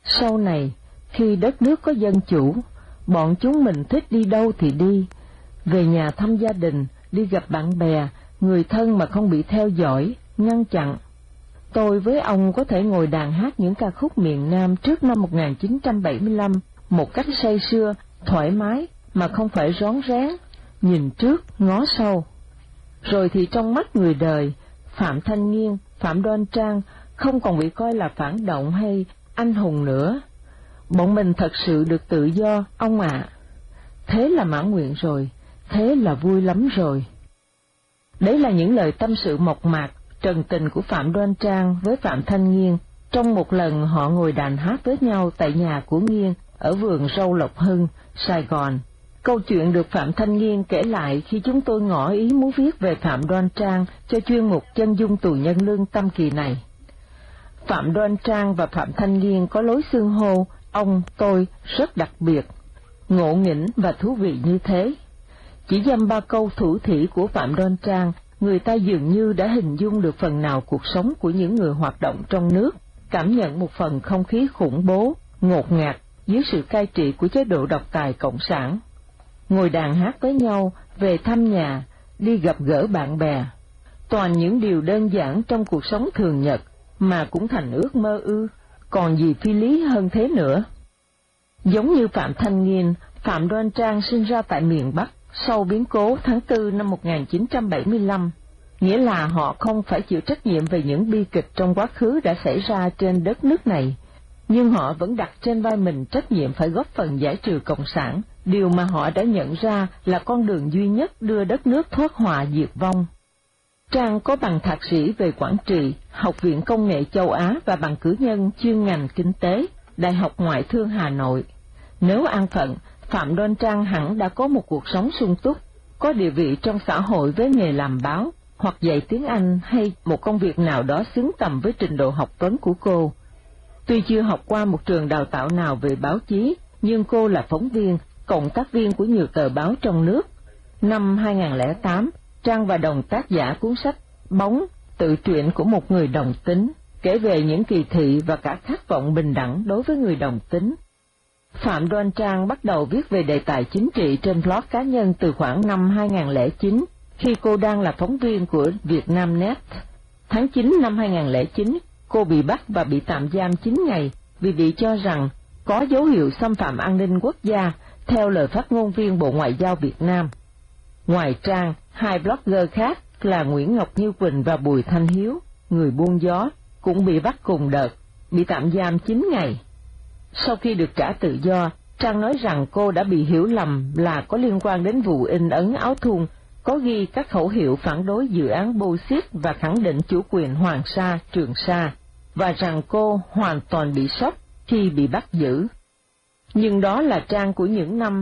Sau này, khi đất nước có dân chủ, bọn chúng mình thích đi đâu thì đi, về nhà thăm gia đình, đi gặp bạn bè, người thân mà không bị theo dõi, ngăn chặn. Tôi với ông có thể ngồi đàn hát những ca khúc miền Nam trước năm 1975 một cách say sưa, thoải mái mà không phải rón rén, nhìn trước ngó sau. Rồi thì trong mắt người đời, Phạm Thanh Nghiên, Phạm Đoan Trang không còn bị coi là phản động hay anh hùng nữa. Bọn mình thật sự được tự do, ông ạ. Thế là mãn nguyện rồi, thế là vui lắm rồi. Đấy là những lời tâm sự mộc mạc, trần tình của Phạm Đoan Trang với Phạm Thanh Nghiên trong một lần họ ngồi đàn hát với nhau tại nhà của Nghiên ở vườn rau Lộc Hưng, Sài Gòn. Câu chuyện được Phạm Thanh Nghiên kể lại khi chúng tôi ngỏ ý muốn viết về Phạm Đoan Trang cho chuyên mục Chân dung tù nhân lương tâm kỳ này. Phạm Đoan Trang và Phạm Thanh Nghiên có lối xưng hô ông tôi rất đặc biệt, ngộ nghĩnh và thú vị như thế. Chỉ dăm ba câu thủ thỉ của Phạm Đoan Trang, người ta dường như đã hình dung được phần nào cuộc sống của những người hoạt động trong nước, cảm nhận một phần không khí khủng bố, ngột ngạt dưới sự cai trị của chế độ độc tài cộng sản. Ngồi đàn hát với nhau, về thăm nhà, đi gặp gỡ bạn bè, toàn những điều đơn giản trong cuộc sống thường nhật mà cũng thành ước mơ ư, còn gì phi lý hơn thế nữa. Giống như Phạm Thanh Nghiên, Phạm Đoan Trang sinh ra tại miền Bắc sau biến cố tháng 4 năm 1975, nghĩa là họ không phải chịu trách nhiệm về những bi kịch trong quá khứ đã xảy ra trên đất nước này, nhưng họ vẫn đặt trên vai mình trách nhiệm phải góp phần giải trừ Cộng sản, điều mà họ đã nhận ra là con đường duy nhất đưa đất nước thoát họa diệt vong. Trang có bằng thạc sĩ về quản trị, Học viện Công nghệ Châu Á và bằng cử nhân chuyên ngành kinh tế, Đại học Ngoại thương Hà Nội. Nếu an phận, Phạm Đoan Trang hẳn đã có một cuộc sống sung túc, có địa vị trong xã hội với nghề làm báo, hoặc dạy tiếng Anh hay một công việc nào đó xứng tầm với trình độ học vấn của cô. Tuy chưa học qua một trường đào tạo nào về báo chí, nhưng cô là phóng viên, cộng tác viên của nhiều tờ báo trong nước. Năm 2008, Trang và đồng tác giả cuốn sách Bóng, tự truyện của một người đồng tính, kể về những kỳ thị và cả khát vọng bình đẳng đối với người đồng tính. Phạm Đoan Trang bắt đầu viết về đề tài chính trị trên blog cá nhân từ khoảng năm 2009, khi cô đang là phóng viên của Vietnamnet. Tháng 9 năm 2009, cô bị bắt và bị tạm giam 9 ngày vì bị cho rằng có dấu hiệu xâm phạm an ninh quốc gia, theo lời phát ngôn viên Bộ Ngoại giao Việt Nam. Ngoài Trang, hai blogger khác là Nguyễn Ngọc Như Quỳnh và Bùi Thanh Hiếu, người buôn gió, cũng bị bắt cùng đợt, bị tạm giam 9 ngày. Sau khi được trả tự do, Trang nói rằng cô đã bị hiểu lầm là có liên quan đến vụ in ấn áo thun, có ghi các khẩu hiệu phản đối dự án Bô-xít và khẳng định chủ quyền Hoàng Sa, Trường Sa, và rằng cô hoàn toàn bị sốc khi bị bắt giữ. Nhưng đó là Trang của những năm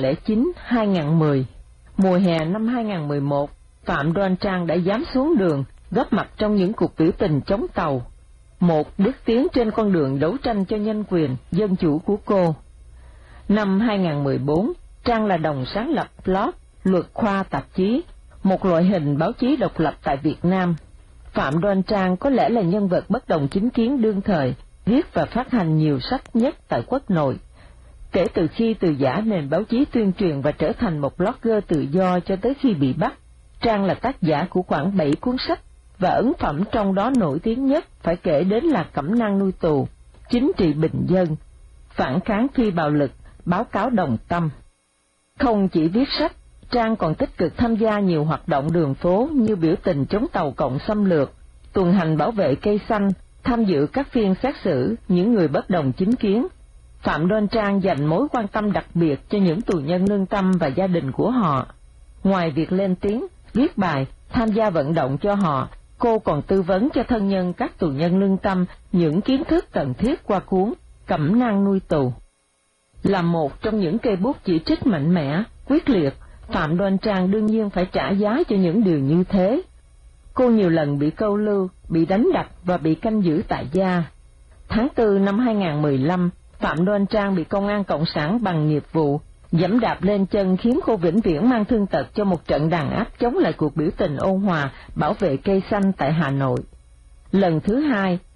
2009-2010. Mùa hè năm 2011, Phạm Đoan Trang đã dám xuống đường, góp mặt trong những cuộc biểu tình chống Tàu, một bước tiến trên con đường đấu tranh cho nhân quyền, dân chủ của cô. Năm 2014, Trang là đồng sáng lập blog Luật Khoa Tạp chí, một loại hình báo chí độc lập tại Việt Nam. Phạm Đoan Trang có lẽ là nhân vật bất đồng chính kiến đương thời, viết và phát hành nhiều sách nhất tại quốc nội. Kể từ khi từ giã nền báo chí tuyên truyền và trở thành một blogger tự do cho tới khi bị bắt, Trang là tác giả của khoảng 7 cuốn sách, và ấn phẩm trong đó nổi tiếng nhất phải kể đến là Cẩm nang nuôi tù, Chính trị bình dân, Phản kháng phi bạo lực, Báo cáo đồng tâm. Không chỉ viết sách, Trang còn tích cực tham gia nhiều hoạt động đường phố như biểu tình chống Tàu cộng xâm lược, tuần hành bảo vệ cây xanh, tham dự các phiên xét xử những người bất đồng chính kiến. Phạm Đoan Trang dành mối quan tâm đặc biệt cho những tù nhân lương tâm và gia đình của họ. Ngoài việc lên tiếng, viết bài, tham gia vận động cho họ, cô còn tư vấn cho thân nhân các tù nhân lương tâm những kiến thức cần thiết qua cuốn Cẩm nang nuôi tù. Là một trong những cây bút chỉ trích mạnh mẽ, quyết liệt, Phạm Đoan Trang đương nhiên phải trả giá cho những điều như thế. Cô nhiều lần bị câu lưu, bị đánh đập và bị canh giữ tại gia. Tháng 4 năm 2015, Phạm Đoan Trang bị công an cộng sản bằng nghiệp vụ giẫm đạp lên chân, khiến cô vĩnh viễn mang thương tật cho một trận đàn áp chống lại cuộc biểu tình ôn hòa bảo vệ cây xanh tại Hà Nội. Lần thứ hai,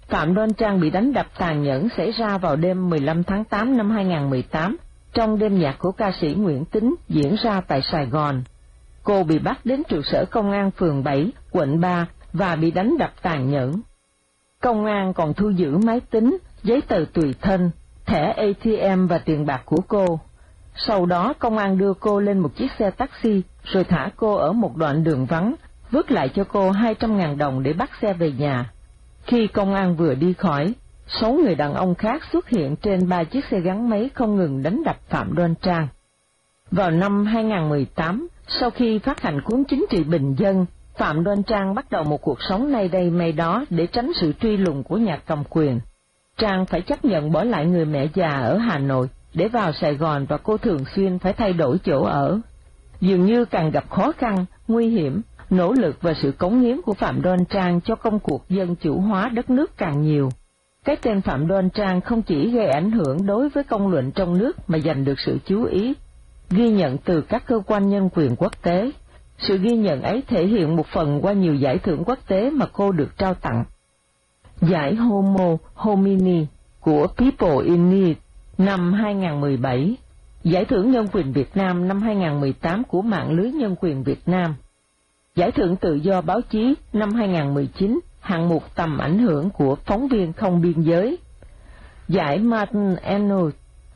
Phạm Đoan Trang bị đánh đập tàn nhẫn xảy ra vào đêm 15 tháng 8 năm 2018, trong đêm nhạc của ca sĩ Nguyễn Tính diễn ra tại Sài Gòn. Cô bị bắt đến trụ sở công an phường 7, quận 3 và bị đánh đập tàn nhẫn. Công an còn thu giữ máy tính, giấy tờ tùy thân, thẻ ATM và tiền bạc của cô. Sau đó công an đưa cô lên một chiếc xe taxi, rồi thả cô ở một đoạn đường vắng, vứt lại cho cô 200.000 đồng để bắt xe về nhà. Khi công an vừa đi khỏi, 6 người đàn ông khác xuất hiện trên 3 chiếc xe gắn máy không ngừng đánh đập Phạm Đoan Trang. Vào năm 2018, sau khi phát hành cuốn Chính trị bình dân, Phạm Đoan Trang bắt đầu một cuộc sống nay đây may đó để tránh sự truy lùng của nhà cầm quyền. Trang phải chấp nhận bỏ lại người mẹ già ở Hà Nội để vào Sài Gòn và cô thường xuyên phải thay đổi chỗ ở. Dường như càng gặp khó khăn, nguy hiểm, nỗ lực và sự cống hiến của Phạm Đoan Trang cho công cuộc dân chủ hóa đất nước càng nhiều. Cái tên Phạm Đoan Trang không chỉ gây ảnh hưởng đối với công luận trong nước mà giành được sự chú ý, ghi nhận từ các cơ quan nhân quyền quốc tế. Sự ghi nhận ấy thể hiện một phần qua nhiều giải thưởng quốc tế mà cô được trao tặng. Giải Homo Homini của People in Need năm 2017, Giải thưởng Nhân quyền Việt Nam năm 2018 của Mạng lưới Nhân quyền Việt Nam, Giải thưởng Tự do Báo chí năm 2019, hạng mục tầm ảnh hưởng của phóng viên không biên giới, Giải Martin Ennals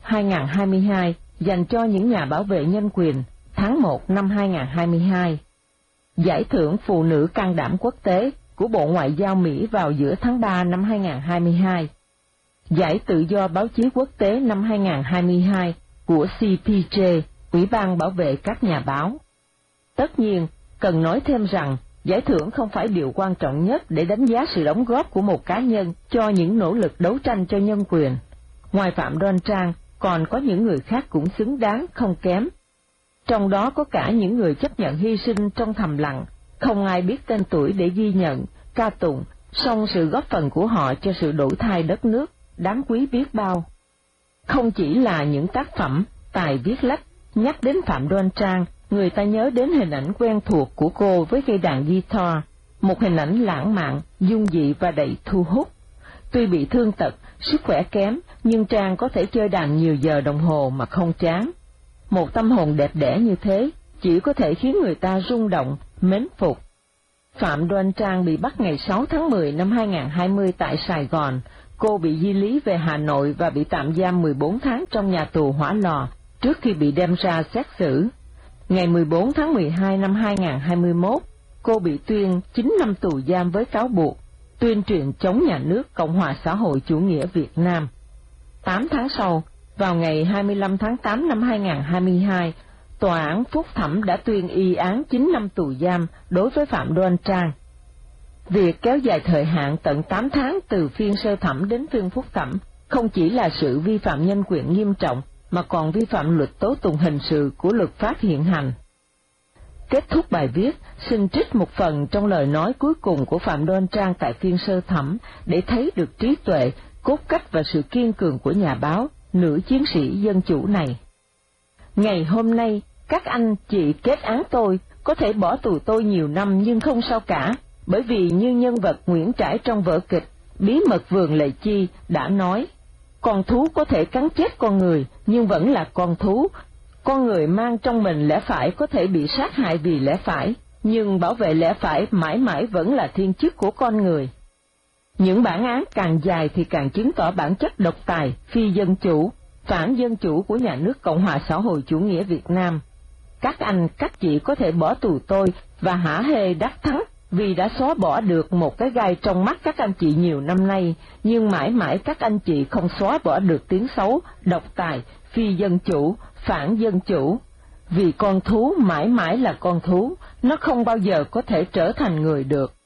2022 dành cho những nhà bảo vệ nhân quyền tháng 1 năm 2022, Giải thưởng Phụ nữ can đảm quốc tế của Bộ Ngoại giao Mỹ vào giữa tháng 3 năm 2022, Giải Tự do Báo chí Quốc tế năm 2022 của CPJ, Ủy ban Bảo vệ các nhà báo. Tất nhiên, cần nói thêm rằng, giải thưởng không phải điều quan trọng nhất để đánh giá sự đóng góp của một cá nhân cho những nỗ lực đấu tranh cho nhân quyền. Ngoài Phạm Đoan Trang, còn có những người khác cũng xứng đáng không kém. Trong đó có cả những người chấp nhận hy sinh trong thầm lặng, không ai biết tên tuổi để ghi nhận, ca tụng, song sự góp phần của họ cho sự đổi thay đất nước, đáng quý biết bao. Không chỉ là những tác phẩm, tài viết lách, nhắc đến Phạm Đoan Trang, người ta nhớ đến hình ảnh quen thuộc của cô với cây đàn guitar, một hình ảnh lãng mạn, dung dị và đầy thu hút. Tuy bị thương tật, sức khỏe kém, nhưng Trang có thể chơi đàn nhiều giờ đồng hồ mà không chán. Một tâm hồn đẹp đẽ như thế, chỉ có thể khiến người ta rung động, mến phục. Phạm Đoan Trang bị bắt ngày 6 tháng 10 năm 2020 tại Sài Gòn. Cô bị di lý về Hà Nội và bị tạm giam 14 tháng trong nhà tù Hỏa Lò, trước khi bị đem ra xét xử. Ngày 14 tháng 12 năm 2021, cô bị tuyên 9 năm tù giam với cáo buộc tuyên truyền chống nhà nước Cộng hòa xã hội chủ nghĩa Việt Nam. 8 tháng sau, vào ngày 25 tháng 8 năm 2022, Tòa án Phúc thẩm đã tuyên y án 9 năm tù giam đối với Phạm Đoan Trang. Việc kéo dài thời hạn tận 8 tháng từ phiên sơ thẩm đến phiên phúc thẩm không chỉ là sự vi phạm nhân quyền nghiêm trọng, mà còn vi phạm luật tố tụng hình sự của luật pháp hiện hành. Kết thúc bài viết, xin trích một phần trong lời nói cuối cùng của Phạm Đoan Trang tại phiên sơ thẩm để thấy được trí tuệ, cốt cách và sự kiên cường của nhà báo, nữ chiến sĩ dân chủ này. Ngày hôm nay, các anh chị kết án tôi, có thể bỏ tù tôi nhiều năm nhưng không sao cả, bởi vì như nhân vật Nguyễn Trãi trong vở kịch Bí mật vườn Lệ Chi đã nói, con thú có thể cắn chết con người, nhưng vẫn là con thú. Con người mang trong mình lẽ phải có thể bị sát hại vì lẽ phải, nhưng bảo vệ lẽ phải mãi mãi vẫn là thiên chức của con người. Những bản án càng dài thì càng chứng tỏ bản chất độc tài, phi dân chủ, phản dân chủ của nhà nước Cộng hòa xã hội chủ nghĩa Việt Nam. Các anh, các chị có thể bỏ tù tôi và hả hê đắc thắng, vì đã xóa bỏ được một cái gai trong mắt các anh chị nhiều năm nay, nhưng mãi mãi các anh chị không xóa bỏ được tiếng xấu, độc tài, phi dân chủ, phản dân chủ. Vì con thú mãi mãi là con thú, nó không bao giờ có thể trở thành người được.